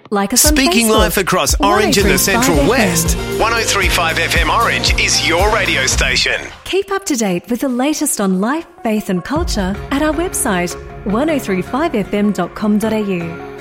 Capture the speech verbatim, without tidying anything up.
Like us on Speaking Facebook. live across Orange and the Central one oh three five West, F M. one oh three point five F M Orange is your radio station. Keep up to date with the latest on life, faith and culture at our website one oh three five f m dot com dot a u.